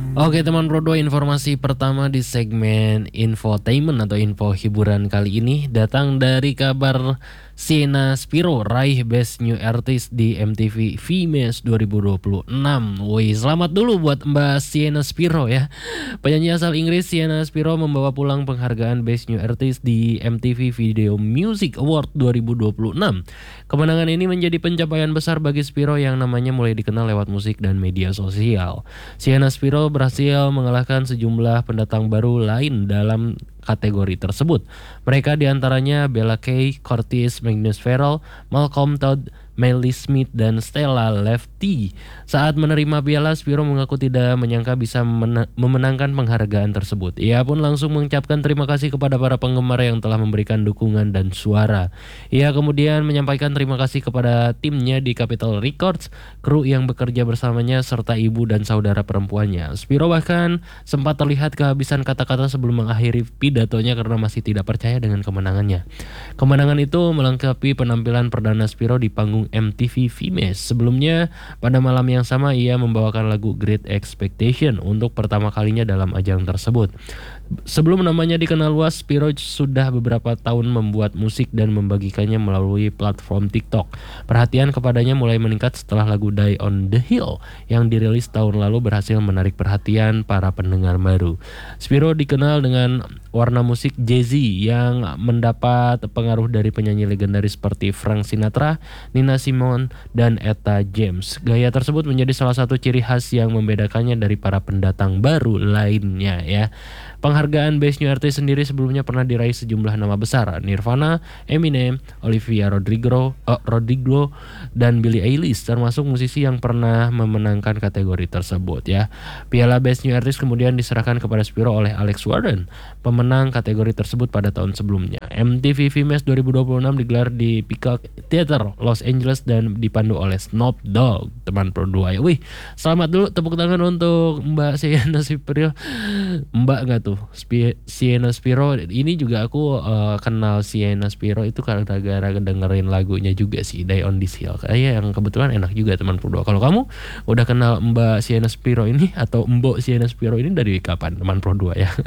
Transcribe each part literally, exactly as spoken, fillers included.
Oke teman Pro dua, informasi pertama di segmen infotainment atau info hiburan kali ini datang dari kabar Sienna Spiro raih Best New Artist di M T V V-Mes dua ribu dua puluh enam. Wih, selamat dulu buat Mbak Sienna Spiro ya. Penyanyi asal Inggris Sienna Spiro membawa pulang penghargaan Best New Artist di M T V Video Music Award dua ribu dua puluh enam. Kemenangan ini menjadi pencapaian besar bagi Spiro yang namanya mulai dikenal lewat musik dan media sosial. Sienna Spiro berhasil mengalahkan sejumlah pendatang baru lain dalam kategori tersebut. Mereka diantaranya Bella Kay, Curtis, Magnus Farrell, Malcolm Todd, Melly Smith, dan Stella Lefty. Saat menerima piala, Spiro mengaku tidak menyangka bisa mena- memenangkan penghargaan tersebut. Ia pun langsung mengucapkan terima kasih kepada para penggemar yang telah memberikan dukungan dan suara. Ia kemudian menyampaikan terima kasih kepada timnya di Capitol Records, kru yang bekerja bersamanya, serta ibu dan saudara perempuannya. Spiro bahkan sempat terlihat kehabisan kata-kata sebelum mengakhiri pidatonya karena masih tidak percaya dengan kemenangannya. Kemenangan itu melengkapi penampilan perdana Spiro di panggung M T V V-Mes. Sebelumnya, pada malam yang sama ia membawakan lagu Great Expectation untuk pertama kalinya dalam ajang tersebut. Sebelum namanya dikenal luas, Spiro sudah beberapa tahun membuat musik dan membagikannya melalui platform TikTok. Perhatian kepadanya mulai meningkat setelah lagu Die on the Hill yang dirilis tahun lalu berhasil menarik perhatian para pendengar baru. Spiro dikenal dengan warna musik jazzy yang mendapat pengaruh dari penyanyi legendaris seperti Frank Sinatra, Nina Simone, dan Etta James. Gaya tersebut menjadi salah satu ciri khas yang membedakannya dari para pendatang baru lainnya ya. Penghargaan Best New Artist sendiri sebelumnya pernah diraih sejumlah nama besar, Nirvana, Eminem, Olivia Rodrigo, oh, Rodrigo, dan Billie Eilish, termasuk musisi yang pernah memenangkan kategori tersebut ya. Piala Best New Artist kemudian diserahkan kepada Spiro oleh Alex Warren, pemenang kategori tersebut pada tahun sebelumnya. M T V V-Mes dua ribu dua puluh enam digelar di Peacock Theater, Los Angeles dan dipandu oleh Snoop Dogg, teman Pro dua. Wih, selamat dulu, tepuk tangan untuk Mbak Sienna Spiro. Mbak nggak tuh Spi- Sienna Spiro ini juga aku uh, kenal Sienna Spiro itu karena gara-gara dengerin lagunya juga sih, Die on This Hill. Kayaknya yang kebetulan enak juga teman Pro dua. Kalau kamu udah kenal Mbak Sienna Spiro ini atau Mbok Sienna Spiro ini dari kapan teman Pro dua ya?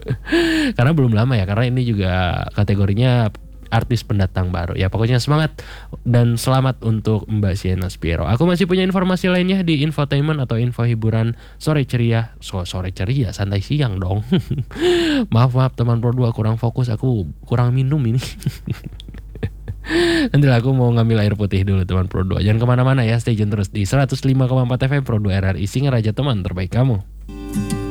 Karena belum lama ya, karena ini juga kategorinya artis pendatang baru ya. Pokoknya semangat dan selamat untuk Mbak Sienna Spiro. Aku masih punya informasi lainnya di infotainment atau info hiburan sore ceria. So, sore ceria, santai siang dong. maaf maaf teman Pro dua, kurang fokus, aku kurang minum ini. Nanti aku mau ngambil air putih dulu teman Pro dua. Jangan kemana-mana ya, stay tune terus di seratus lima koma empat F M Pro dua R R I Singaraja, teman terbaik kamu.